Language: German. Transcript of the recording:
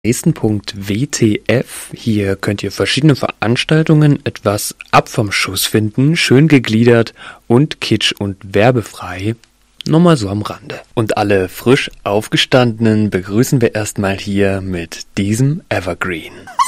Nächsten Punkt WTF. Hier könnt ihr verschiedene Veranstaltungen etwas ab vom Schuss finden, schön gegliedert und kitsch- und werbefrei. Nur mal so am Rande. Und alle frisch Aufgestandenen begrüßen wir erstmal hier mit diesem Evergreen.